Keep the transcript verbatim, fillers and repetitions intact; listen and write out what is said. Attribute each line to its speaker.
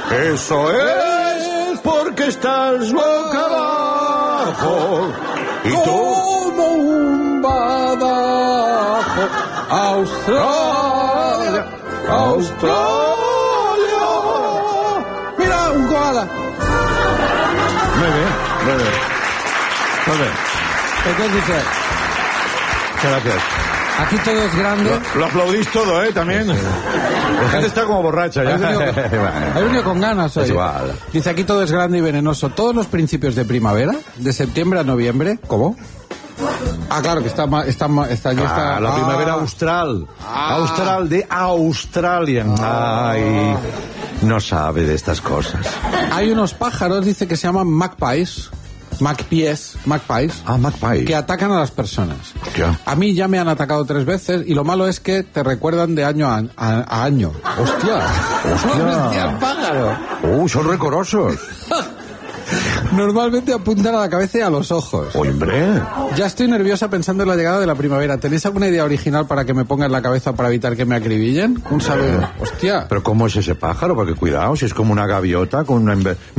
Speaker 1: Eso es porque estás boca abajo. ¿Y tú?
Speaker 2: Como un badajo. Australia, Australia. Mira, un koala.
Speaker 1: Muy bien, muy bien. Muy bien.
Speaker 2: Entonces dice,
Speaker 1: Muchas gracias.
Speaker 2: aquí todo es grande.
Speaker 1: Lo, lo aplaudís todo, ¿eh? También. La gente está como borracha ya.
Speaker 2: He venido, he venido con ganas hoy.
Speaker 1: Es igual.
Speaker 2: Dice, aquí todo es grande y venenoso. Todos los principios de primavera, de septiembre a noviembre. ¿Cómo? Ah, claro, que está ma- está ma- está, ya está.
Speaker 1: Ah, la primavera
Speaker 2: Ah.
Speaker 1: austral.
Speaker 2: Ah.
Speaker 1: Austral de Australia. Ay, no sabe de estas cosas.
Speaker 2: Hay unos pájaros, dice, que se llaman magpies. Magpies, magpies.
Speaker 1: Ah, magpie.
Speaker 2: Que atacan a las personas.
Speaker 1: Hostia.
Speaker 2: A mí ya me han atacado tres veces y lo malo es que te recuerdan de año a, a- a año.
Speaker 1: Hostia.
Speaker 2: ¡Hostia,
Speaker 1: Hostia.
Speaker 2: el pájaro!
Speaker 1: Uh, son recorosos.
Speaker 2: Normalmente apuntan a la cabeza y a los ojos.
Speaker 1: Hombre.
Speaker 2: Ya estoy nerviosa pensando en la llegada de la primavera. ¿Tenéis alguna idea original para que me ponga en la cabeza para evitar que me acribillen? Un saludo. Hostia.
Speaker 1: Pero ¿cómo es ese pájaro? Porque cuidado, si es como una gaviota con una... enve-